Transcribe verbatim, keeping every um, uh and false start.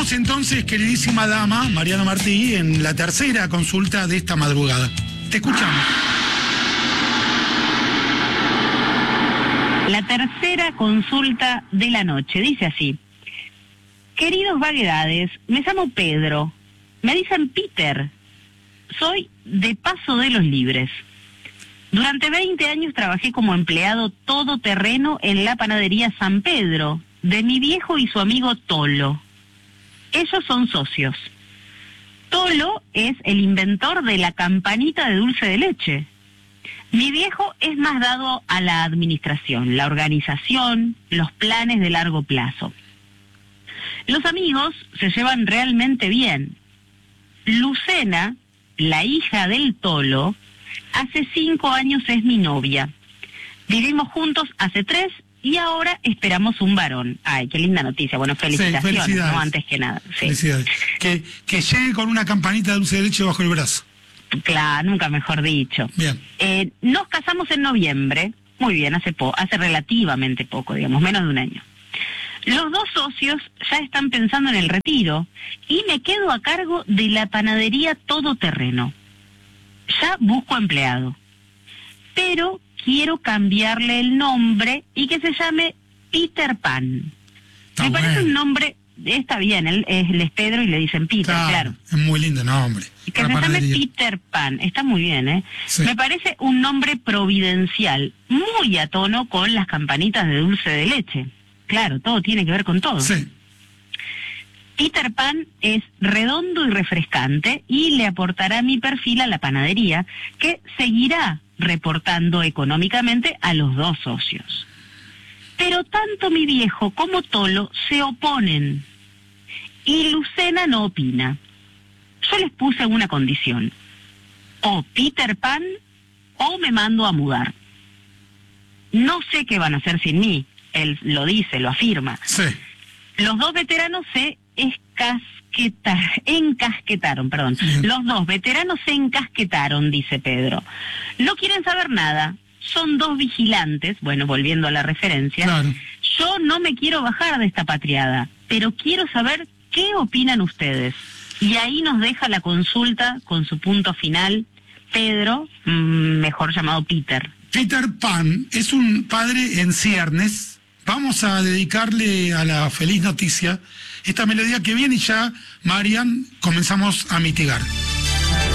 Estamos entonces, queridísima dama, Mariano Martí, en la tercera consulta de esta madrugada. Te escuchamos. La tercera consulta de la noche dice así: queridos vaguedades, me llamo Pedro, me dicen Peter, soy de Paso de los Libres. Durante veinte años trabajé como empleado todoterreno en la panadería San Pedro, de mi viejo y su amigo Tolo. Ellos son socios. Tolo es el inventor de la campanita de dulce de leche. Mi viejo es más dado a la administración, la organización, los planes de largo plazo. Los amigos se llevan realmente bien. Lucena, la hija del Tolo, hace cinco años es mi novia. Vivimos juntos hace tres y ahora esperamos un varón. Ay, qué linda noticia. Bueno, felicitaciones, sí, felicidades. No, antes que nada. Sí. Felicidades. Que, que llegue con una campanita de dulce de leche bajo el brazo. Claro, nunca mejor dicho. Bien. Eh, nos casamos en noviembre. Muy bien, hace po hace relativamente poco, digamos, menos de un año. Los dos socios ya están pensando en el retiro y me quedo a cargo de la panadería todoterreno. Ya busco empleado, pero quiero cambiarle el nombre y que se llame Peter Pan. Está me parece bueno. un nombre, está bien, él, él es Pedro y le dicen Peter, claro. claro. Es muy lindo nombre. Que se llame Peter Pan, está muy bien, ¿eh? Sí. Me parece un nombre providencial, muy a tono con las campanitas de dulce de leche. Claro, todo tiene que ver con todo. Sí. Peter Pan es redondo y refrescante y le aportará mi perfil a la panadería, que seguirá reportando económicamente a los dos socios. Pero tanto mi viejo como Tolo se oponen y Lucena no opina. Yo les puse una condición: o Peter Pan o me mando a mudar. No sé qué van a hacer sin mí, él lo dice, lo afirma. Sí. Los dos veteranos se escasquetaron, encasquetaron, perdón. Bien. Los dos veteranos se encasquetaron, dice Pedro. No quieren saber nada, son dos vigilantes, bueno, volviendo a la referencia. Claro. Yo no me quiero bajar de esta patriada, pero quiero saber qué opinan ustedes. Y ahí nos deja la consulta con su punto final, Pedro, mejor llamado Peter. Peter Pan es un padre en ciernes. Vamos a dedicarle a la feliz noticia esta melodía que viene y ya, Marian, comenzamos a mitigar.